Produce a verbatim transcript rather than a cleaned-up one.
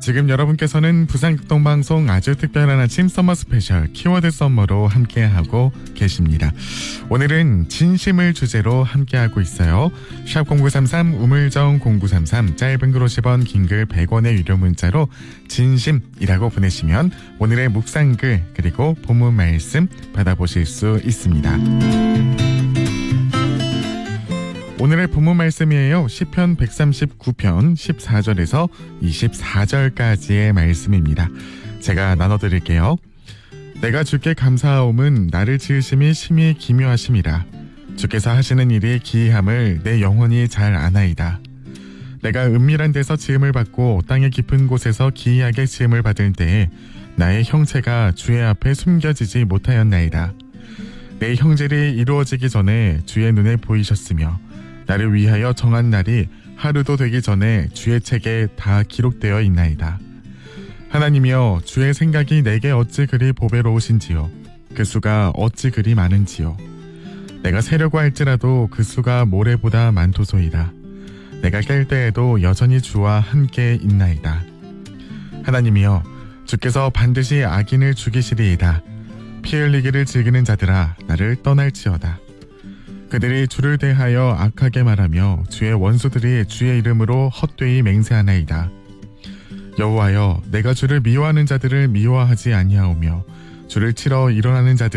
지금 여러분께서는 부산극동방송 아주 특별한 아침 서머 스페셜 키워드 썸머로 함께하고 계십니다. 오늘은 진심을 주제로 함께하고 있어요. 샵 공구삼삼 우물정 공구삼삼 짧은 글 오십 원 긴 글 백 원의 유료 문자로 진심이라고 보내시면 오늘의 묵상글 그리고 본문 말씀 받아보실 수 있습니다. 오늘의 본문 말씀이에요. 시편 백삼십구 편 십사 절에서 이십사 절까지의 말씀입니다. 제가 나눠드릴게요. 내가 주께 감사하옴은 나를 지으심이 심히 기묘하심이라. 주께서 하시는 일이 기이함을 내 영혼이 잘 아나이다. 내가 은밀한 데서 지음을 받고 땅의 깊은 곳에서 기이하게 지음을 받을 때에 나의 형체가 주의 앞에 숨겨지지 못하였나이다. 내 형질이 이루어지기 전에 주의 눈에 보이셨으며 나를 위하여 정한 날이 하루도 되기 전에 주의 책에 다 기록되어 있나이다. 하나님이여, 주의 생각이 내게 어찌 그리 보배로우신지요. 그 수가 어찌 그리 많은지요. 내가 세려고 할지라도 그 수가 모래보다 많도소이다. 내가 깰 때에도 여전히 주와 함께 있나이다. 하나님이여, 주께서 반드시 악인을 죽이시리이다. 피 흘리기를 즐기는 자들아, 나를 떠날지어다. 그들이 주를 대하여 악하게 말하며 주의 원수들이 주의 이름으로 헛되이 맹세하나이다. 여호와여, 내가 주를 미워하는 자들을 미워하지 아니하오며 주를 치러 일어나는 자들